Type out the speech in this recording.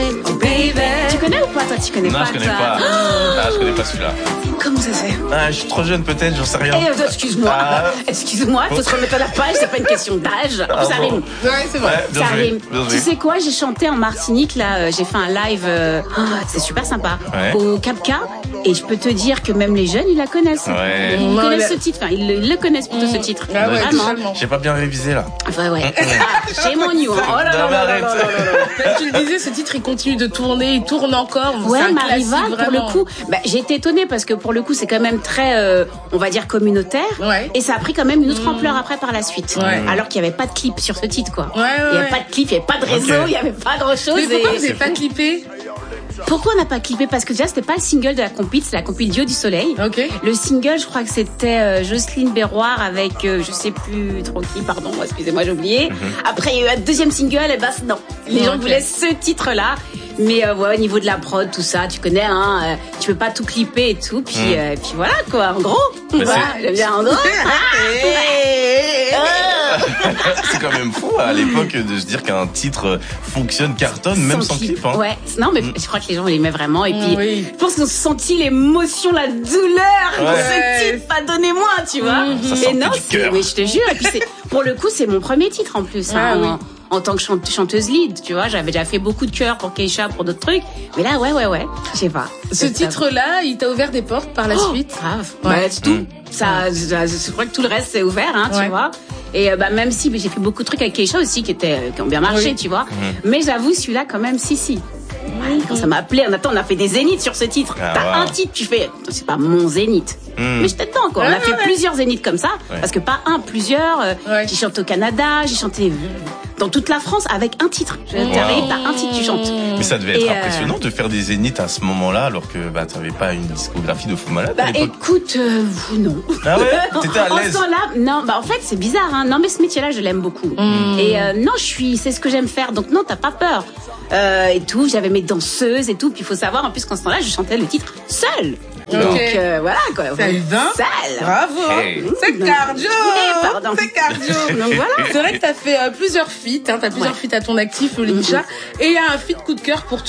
oh baby. Tu connais ou pas, toi? Tu connais non, pas? Non, je connais pas. Ah, je connais pas celui-là. Comment ça se fait? Ah, je suis trop jeune, peut-être, j'en sais rien. Excuse-moi. Excuse-moi, il faut se remettre à la page, c'est pas une question d'âge. En plus, ça rime. Ouais, c'est vrai. Ça rime. Tu sais quoi, j'ai chanté en Martinique, là, j'ai fait un live, c'est super sympa, au Cap-Ca, et je peux te dire que même les jeunes, ils la connaissent. Ouais. Ils connaissent ce titre, enfin, ils le connaissent plutôt, ce titre. Ah ouais, vraiment. J'ai pas bien révisé, là. Ouais. J'ai mon new, hein. Oh là là là là là là. Tu le disais, ce titre, il continue de tourner, il tourne encore. Ouais, Mariva, pour le coup, j'ai été étonnée parce que pour le coup, c'est quand même très, on va dire, communautaire. Ouais. Et ça a pris quand même une autre ampleur après par la suite. Ouais. Alors qu'il n'y avait pas de clip sur ce titre, quoi. Il n'y avait pas de clip, il n'y avait pas de réseau, il n'y avait pas grand chose. Mais pourquoi vous n'avez pas clippé? Pourquoi on n'a pas clippé? Parce que déjà, c'était pas le single de la compil, c'est la compil Dieu du Soleil. Okay. Le single, je crois que c'était Jocelyne Berroir avec, je sais plus trop qui, pardon, excusez-moi, j'ai oublié. Après, il y a eu un deuxième single, et non. Les gens voulaient ce titre-là. Mais ouais, au niveau de la prod, tout ça, tu connais, hein, tu peux pas tout clipper et tout. Puis voilà, quoi, en gros. Voilà, j'aime bien en gros. C'est quand même fou à l'époque de se dire qu'un titre fonctionne, cartonne, même sans clip. Hein. Ouais, non, mais je crois que les gens l'aimaient vraiment. Et puis, je pense qu'on sentit l'émotion, la douleur que ce titre a donné moi, tu vois. Ça et non, du cœur. Oui, je te jure. Et puis, pour le coup, c'est mon premier titre en plus. Hein, en tant que chanteuse lead, tu vois, j'avais déjà fait beaucoup de chœurs pour Keisha, pour d'autres trucs. Mais là, ouais, je sais pas. Ce titre-là, il t'a ouvert des portes par la suite? Grave. Ouais, c'est tout. Ça, je crois que tout le reste, c'est ouvert, hein, tu vois. Et même si j'ai fait beaucoup de trucs avec Keisha aussi qui ont bien marché, tu vois. Mais j'avoue, celui-là, quand même, si. Quand ça m'a appelé, on a fait des zéniths sur ce titre. T'as un titre, tu fais, c'est pas mon zénith. Mais j'étais dedans, quoi. On a fait plusieurs zéniths comme ça. Parce que pas un, plusieurs. J'ai chanté au Canada, j'ai chanté dans toute la France avec un titre. T'arrives, t'as un titre, tu chantes. Mais ça devait être impressionnant de faire des zéniths à ce moment-là, alors que t'avais pas une discographie de fou malade. Écoute, non. Ah ouais? T'étais à l'aise? En ce temps-là, non, en fait, c'est bizarre, hein. Non, mais ce métier-là, je l'aime beaucoup. Et non, c'est ce que j'aime faire. Donc non, t'as pas peur. Et tout, j'avais mes danseuses et tout. Puis il faut savoir, en plus, qu'en ce temps-là, je chantais le titre seule. Donc voilà, quoi. Seule. Bravo. Hey. C'est cardio. Pardon. C'est cardio. Donc voilà. C'est vrai que t'as fait plusieurs feats, hein. T'as plusieurs feats à ton actif, Olincha. Et il y a un feat coup de cœur pour toi.